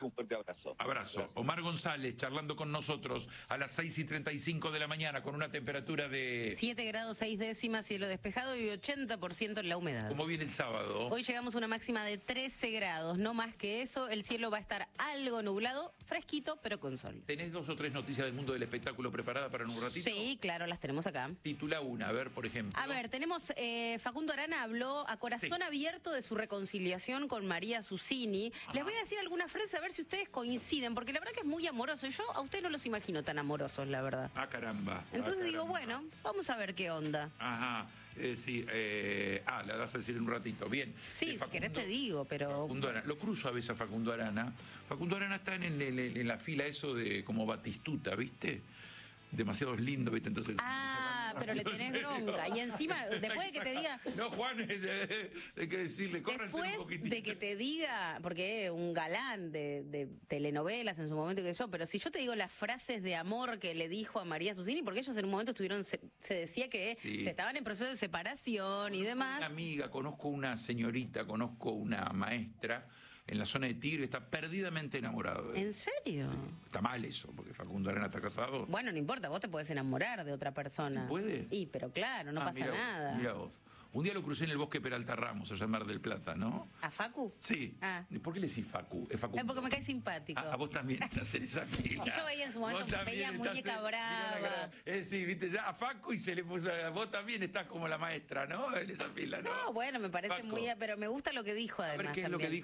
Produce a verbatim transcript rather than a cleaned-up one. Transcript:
un fuerte abrazo. Abrazo. Gracias. Omar González charlando con nosotros a las seis y treinta y cinco de la mañana con una temperatura de... siete grados seis décimas, cielo despejado y ochenta por ciento en la humedad. ¿Cómo viene el sábado? Hoy llegamos a una máxima de trece grados, no más que eso. El cielo va a estar algo nublado, fresquito, pero con sol. ¿Tenés dos o tres noticias del mundo del espectáculo preparada para en un ratito? Sí, claro, las tenemos acá. Titula una, a ver, por ejemplo. A ver, tenemos, eh, Facundo Arana habló a corazón Sí. abierto de su reconciliación con María Susini. Ajá. Les voy a decir algunas frases a ver si ustedes coinciden, porque la verdad que es muy amoroso. Yo a ustedes no los imagino tan amorosos, la verdad. Ah, caramba. Entonces ah, digo, caramba. bueno, vamos a ver qué onda. Ajá. Eh, sí, eh, ah, la vas a decir en un ratito. Bien. Sí, Eh, si querés te digo, pero... Facundo Arana. Lo cruzo a veces a Facundo Arana. Facundo Arana está en, el- en, el- en la fila eso de como Batistuta, ¿viste? Demasiado lindo, ¿viste? Entonces. Ah, pero le tenés bronca. Y encima, después de que te diga... No, Juan, hay que decirle, córranse un Después poquitito. de que te diga, porque un galán de, de telenovelas en su momento que yo, pero si yo te digo las frases de amor que le dijo a María Susini, porque ellos en un momento estuvieron, se, se decía que Sí. se estaban en proceso de separación y demás. Una amiga, conozco una señorita, conozco una maestra en la zona de Tigre, está perdidamente enamorado de él. ¿En serio? Está mal eso, porque Facundo Arana está casado. Bueno, no importa, vos te podés enamorar de otra persona. ¿Se puede? Y, pero claro, no Ah, pasa mira vos, nada. Mira vos. Un día lo crucé en el bosque Peralta Ramos, allá en Mar del Plata, ¿no? ¿A Facu? Sí. Ah. ¿Por qué le decís Facu? Es Facundo. Es porque me cae simpático. Ah, a vos también estás en esa fila. Yo veía en su momento, Vos también veía estás Muñeca en- Brava. mirá la cara. Es decir, viste, ya a Facu y se le puso. Vos también estás como la maestra, ¿no? En esa fila, ¿no? No, bueno, me parece Facu. muy... Pero me gusta lo que dijo A además ver qué es lo que también.